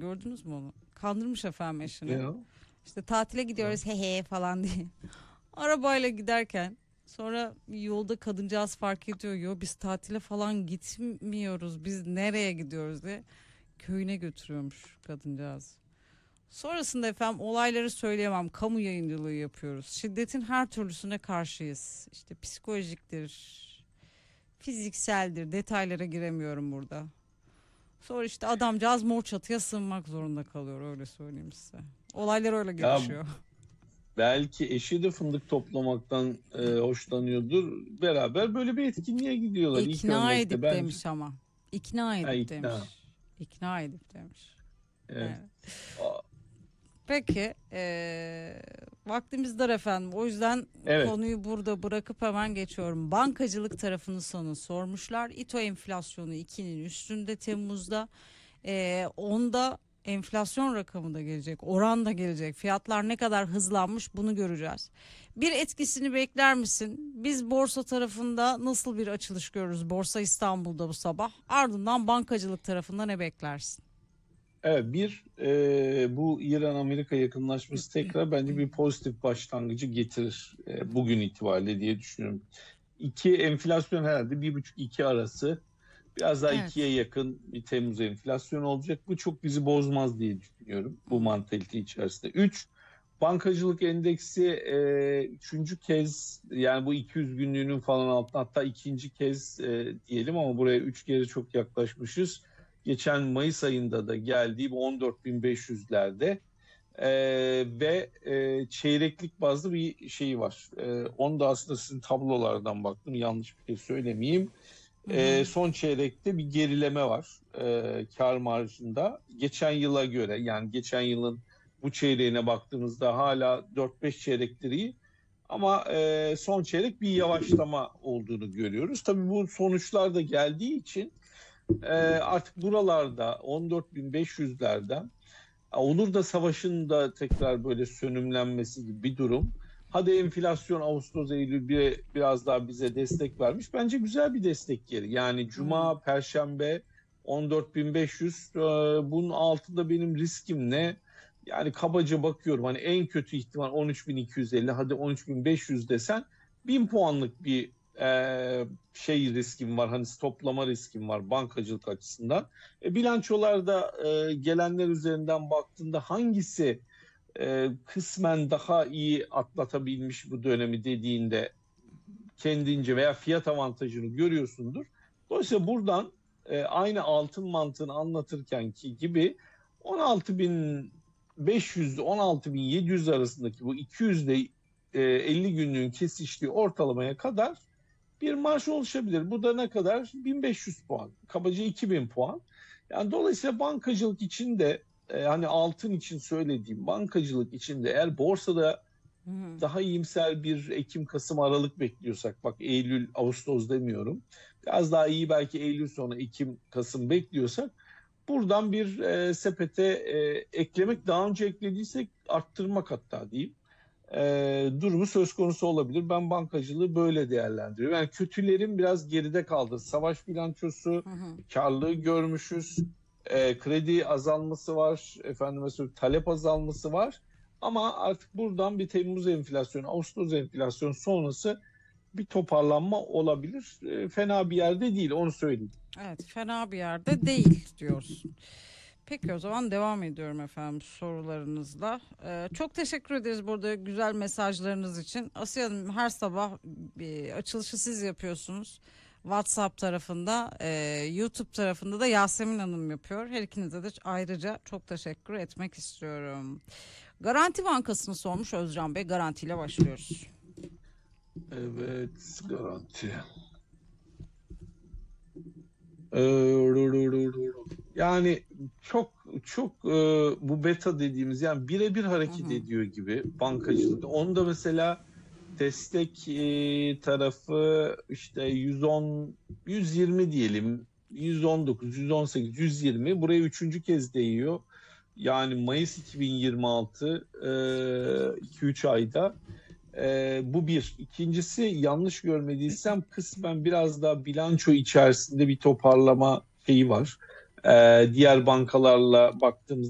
gördünüz mü onu? Kandırmış efendim eşini. Ne o? İşte tatile gidiyoruz he he falan diye. Arabayla giderken sonra yolda kadıncağız fark ediyor. Yo biz tatile falan gitmiyoruz. Biz nereye gidiyoruz diye. Köyüne götürüyormuş kadıncağız. Sonrasında efendim olayları söyleyemem. Kamu yayıncılığı yapıyoruz. Şiddetin her türlüsüne karşıyız. İşte psikolojiktir, fizikseldir. Detaylara giremiyorum burada. Sonra işte adamcağız mor çatıya sığınmak zorunda kalıyor, öyle söyleyeyim size. Olaylar öyle Ya gelişiyor. belki eşi de fındık toplamaktan hoşlanıyordur. Beraber böyle bir etkinliğe gidiyorlar ilk İkna örnekte edip bence. demiş ama. İkna Ha, edip demiş. ikna. İkna edip demiş. Evet. Evet. Aa, Peki vaktimiz dar efendim. O yüzden evet. konuyu burada bırakıp hemen geçiyorum. Bankacılık tarafını sana sormuşlar. İTO enflasyonu 2'nin üstünde Temmuz'da. Onda enflasyon rakamı da gelecek. Oran da gelecek. Fiyatlar ne kadar hızlanmış bunu göreceğiz. Bir etkisini bekler misin? Biz borsa tarafında nasıl bir açılış görürüz? Borsa İstanbul'da bu sabah. Ardından bankacılık tarafında ne beklersin? Evet, bu İran-Amerika yakınlaşması tekrar bence bir pozitif başlangıcı getirir bugün itibariyle diye düşünüyorum. İki, enflasyon herhalde 1,5-2 arası, biraz daha ikiye Evet. yakın bir Temmuz enflasyonu olacak. Bu çok bizi bozmaz diye düşünüyorum bu mantalite içerisinde. Üç, bankacılık endeksi üçüncü kez, yani bu 200 günlüğünün falan altında, hatta ikinci kez diyelim ama buraya üç kere çok yaklaşmışız. Geçen Mayıs ayında da geldiği bu 14.500'lerde ve çeyreklik bazlı bir şey var. Onu da aslında sizin tablolardan baktım, yanlış bir şey söylemeyeyim. Hı hı. Son çeyrekte bir gerileme var kar marjında. Geçen yıla göre, yani geçen yılın bu çeyreğine baktığımızda hala 4-5 çeyrektir iyi. Ama son çeyrek bir yavaşlama olduğunu görüyoruz. Tabii bu sonuçlar da geldiği için artık buralarda 14.500'lerden, olur da savaşın da tekrar böyle sönümlenmesi gibi bir durum. Hadi enflasyon Ağustos, Eylül biraz daha bize destek vermiş. Bence güzel bir destek yeri. Yani Hı. Cuma, Perşembe 14.500. Bunun altında benim riskim ne? Yani kabaca bakıyorum, hani en kötü ihtimal 13.250, hadi 13.500 desen 1000 puanlık bir riskim var. Hani stoplama riskim var bankacılık açısından. Bilançolarda gelenler üzerinden baktığında hangisi kısmen daha iyi atlatabilmiş bu dönemi dediğinde kendince veya fiyat avantajını görüyorsundur. Dolayısıyla buradan aynı altın mantığını anlatırken ki gibi 16.500 16.700 arasındaki bu 200 ile 50 günlüğün kesiştiği ortalamaya kadar bir marj oluşabilir. Bu da ne kadar? 1500 puan. Kabaca 2000 puan. Yani dolayısıyla bankacılık için de hani altın için söylediğim, bankacılık için de eğer borsada Hı hı. daha iyimser bir Ekim, Kasım, Aralık bekliyorsak, bak Eylül, Ağustos demiyorum, biraz daha iyi belki Eylül sonu, Ekim, Kasım bekliyorsak, buradan bir sepete eklemek, daha önce eklediysek arttırmak hatta diyeyim, durumu söz konusu olabilir. Ben bankacılığı böyle değerlendiriyorum. Yani kötülerin biraz geride kaldı. Savaş bilançosu, Hı hı. karlılığı görmüşüz. Kredi azalması var. Efendime söyleyeyim, talep azalması var. Ama artık buradan bir Temmuz enflasyonu, Ağustos enflasyonu sonrası bir toparlanma olabilir. Fena bir yerde değil, onu söyleyeyim. Evet, fena bir yerde değil diyorsun. Peki o zaman devam ediyorum efendim sorularınızla. Çok teşekkür ederiz burada güzel mesajlarınız için. Asiye Hanım, her sabah bir açılışı siz yapıyorsunuz. WhatsApp tarafında, YouTube tarafında da Yasemin Hanım yapıyor. Her ikinize de ayrıca çok teşekkür etmek istiyorum. Garanti Bankası'nı sormuş Özcan Bey. Garantiyle başlıyoruz. Evet, garanti. Yani çok çok bu beta dediğimiz, yani birebir Hı hareket hı. ediyor gibi bankacılıkta. Onu da mesela destek tarafı işte 110, 120 diyelim, 119, 118, 120, buraya üçüncü kez değiyor. Yani Mayıs 2026, 2-3 ayda. Bu bir. İkincisi, yanlış görmediysem kısmen biraz daha bilanço içerisinde bir toparlama şeyi var. Diğer bankalarla baktığımız